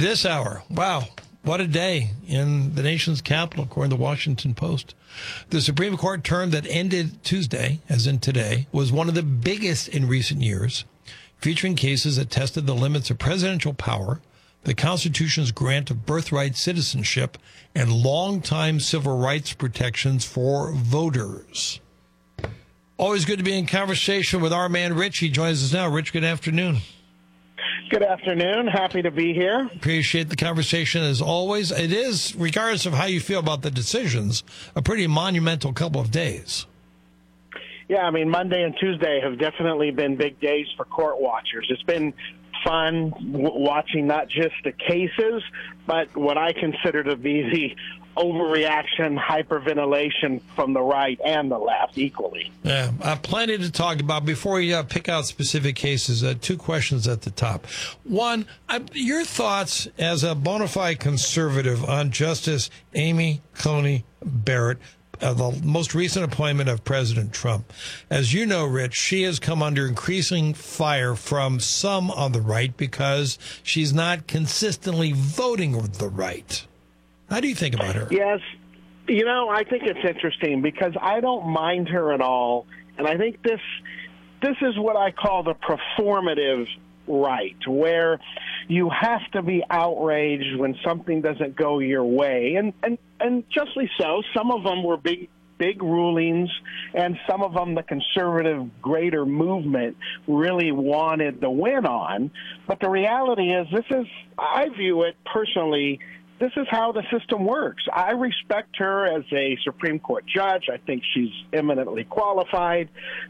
This hour. Wow. What a day in the nation's capital, according to the Washington Post. The Supreme Court term that ended Tuesday, as in today, was one of the biggest in recent years, featuring cases that tested the limits of presidential power, the Constitution's grant of birthright citizenship, and longtime civil rights protections for voters. Always good to be in conversation with our man, Rich. He joins us now. Rich, good afternoon. Good afternoon. Happy to be here. Appreciate the conversation as always. It is, regardless of how you feel about the decisions, a pretty monumental couple of days. Yeah, I mean, Monday and Tuesday have definitely been big days for court watchers. It's been fun watching not just the cases, but what I consider to be the overreaction, hyperventilation from the right and the left equally. Yeah, plenty to talk about. Before we pick out specific cases, two questions at the top. One, your thoughts as a bona fide conservative on Justice Amy Coney Barrett, the most recent appointment of President Trump. As you know, Rich, she has come under increasing fire from some on the right because she's not consistently voting with the right. How do you think about her? Yes. You know, I think it's interesting because I don't mind her at all. And I think this is what I call the performative right, where you have to be outraged when something doesn't go your way. And justly so. Some of them were big rulings, and some of them the conservative greater movement really wanted the win on. But the reality is I view it personally, this is how the system works. I respect her as a Supreme Court judge. I think she's eminently qualified.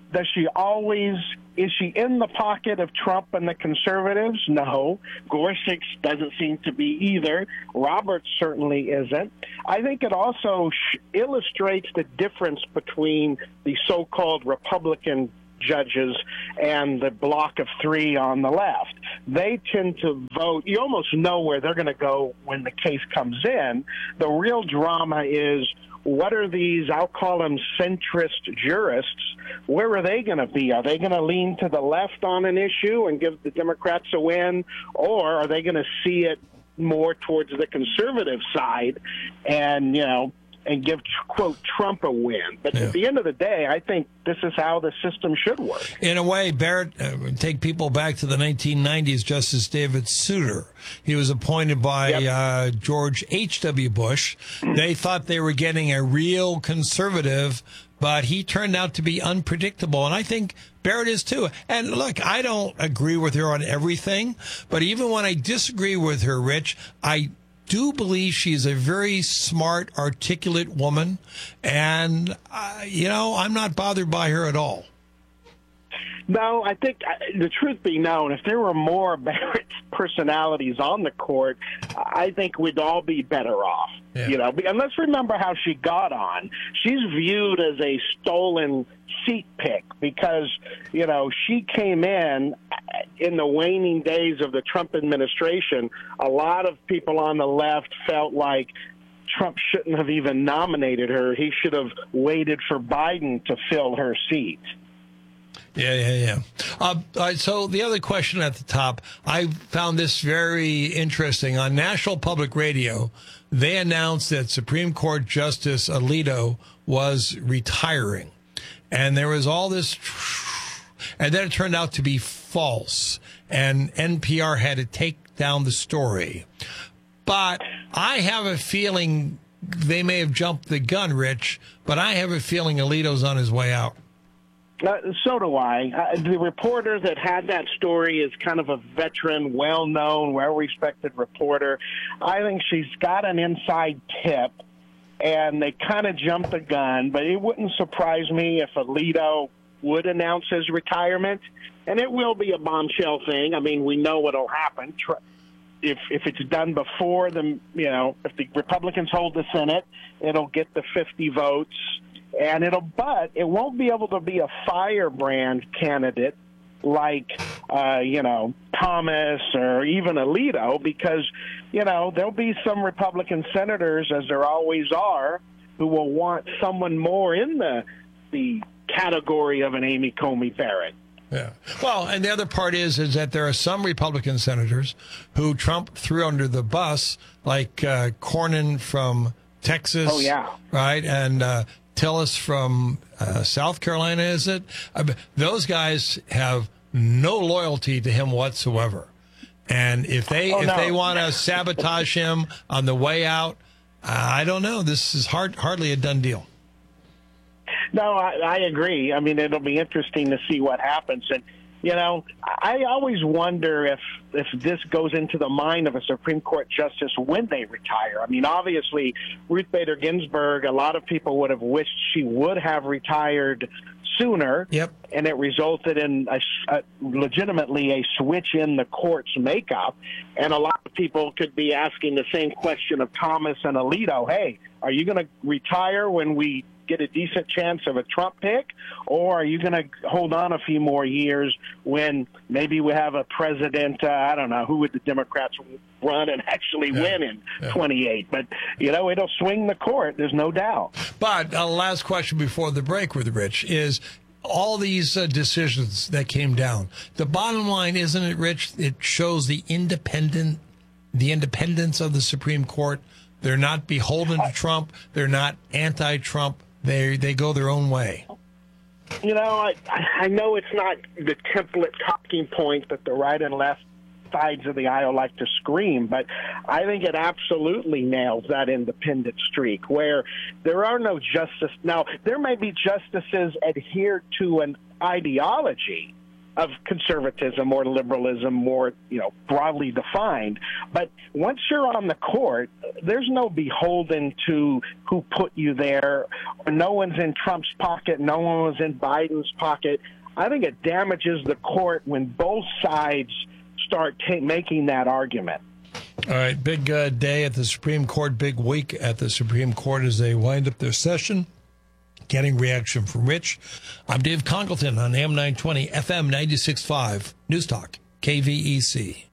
Is she in the pocket of Trump and the conservatives? No. Gorsuch doesn't seem to be either. Roberts certainly isn't. I think it also illustrates the difference between the so-called Republican judges and the block of three on the left. They tend to vote. You almost know where they're going to go when the case comes in. The real drama is, what are these, I'll call them centrist jurists, where are they going to be? Are they going to lean to the left on an issue and give the Democrats a win, or are they going to see it more towards the conservative side and, and give, quote, Trump a win? But at the end of the day, I think this is how the system should work. In a way, Barrett, take people back to the 1990s, Justice David Souter. He was appointed by George H.W. Bush. They thought they were getting a real conservative, but he turned out to be unpredictable. And I think Barrett is too. And look, I don't agree with her on everything, but even when I disagree with her, Rich, I do believe she's a very smart, articulate woman, and I'm not bothered by her at all. No, I think the truth be known, if there were more Barrett personalities on the court, I think we'd all be better off. Yeah. And let's remember how she got on. She's viewed as a stolen seat pick because, she came in the waning days of the Trump administration. A lot of people on the left felt like Trump shouldn't have even nominated her. He should have waited for Biden to fill her seat. Yeah. So the other question at the top, I found this very interesting. On National Public Radio, they announced that Supreme Court Justice Alito was retiring. And there was all this, and then it turned out to be false. And NPR had to take down the story. But I have a feeling they may have jumped the gun, Rich, but I have a feeling Alito's on his way out. So do I. The reporter that had that story is kind of a veteran, well-known, well-respected reporter. I think she's got an inside tip, and they kind of jumped the gun. But it wouldn't surprise me if Alito would announce his retirement, and it will be a bombshell thing. I mean, we know what'll happen. If it's done before if the Republicans hold the Senate, it'll get the 50 votes. But it won't be able to be a firebrand candidate like, Thomas or even Alito because, there'll be some Republican senators, as there always are, who will want someone more in the category of an Amy Coney Barrett. Yeah. Well, and the other part is that there are some Republican senators who Trump threw under the bus, like Cornyn from Texas. Oh, yeah. Right. And Tillis from South Carolina, is it? Those guys have no loyalty to him whatsoever. And if they want to sabotage him on the way out, I don't know. This is hardly a done deal. No, I agree. I mean, it'll be interesting to see what happens. And, you know, I always wonder if this goes into the mind of a Supreme Court justice when they retire. I mean, obviously, Ruth Bader Ginsburg, a lot of people would have wished she would have retired sooner. Yep. And it resulted in legitimately a switch in the court's makeup. And a lot of people could be asking the same question of Thomas and Alito. Hey, are you going to retire when we get a decent chance of a Trump pick, or are you going to hold on a few more years when maybe we have a president, I don't know, who would the Democrats run and actually win in 28? But, you know, it'll swing the court, there's no doubt. But last question before the break with Rich is all these decisions that came down. The bottom line, isn't it, Rich? It shows the independence of the Supreme Court. They're not beholden to Trump. They're not anti-Trump. They go their own way. You know, I know it's not the template talking point that the right and left sides of the aisle like to scream, but I think it absolutely nails that independent streak where there are no justice. Now, there may be justices adhered to an ideology of conservatism or liberalism, more, you know, broadly defined. But once you're on the court, there's no beholden to who put you there. No one's in Trump's pocket. No one was in Biden's pocket. I think it damages the court when both sides start making that argument. All right, big day at the Supreme Court, big week at the Supreme Court as they wind up their session. Getting reaction from Rich. I'm Dave Congleton on AM 920, FM 96.5, News Talk, KVEC.